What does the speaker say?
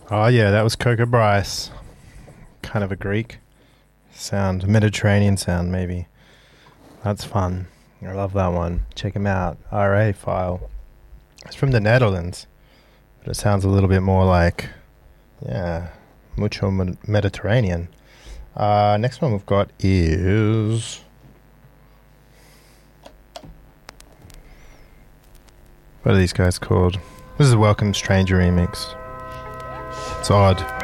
Oh yeah, that was Coca Bryce. Kind of a Greek sound, Mediterranean sound maybe. That's fun. I love that one. Check him out. RA File. It's from the Netherlands, but it sounds a little bit more like, yeah, mucho Mediterranean. Next one we've got is... What are these guys called? This is a Welcome Stranger remix. It's odd.